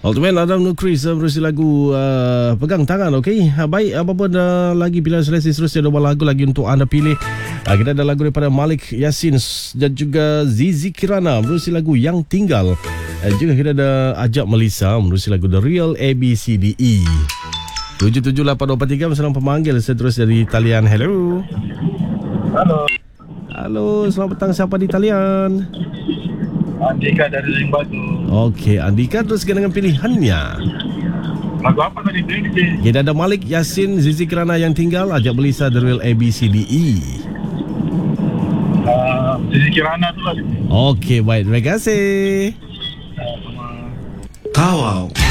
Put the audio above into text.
Ultimate Adam Nukris berusia lagu Pegang Tangan. Okey, baik, apa pun lagi pilihan seleksi seterusnya, dua lagu lagi untuk anda pilih. Kita ada lagu daripada Malik Yasin dan juga Zizi Kirana berusia lagu Yang Tinggal. Juga kita ada Ajak Melisa berusia lagu The Real ABCDE. 778243 bersama pemanggil seterusnya di talian. Hello. Halo, selamat petang. Siapa di talian? Andika dari Ring Batu. Okey, Andika, teruskan dengan pilihannya. Lagu apa tadi ini? Kita ada Malik Yasin, Zizi Kirana Yang Tinggal, Ajak Melisa The Real ABCDE. Zizi Kirana tu lah. Okey, baik, terima kasih. Kawau.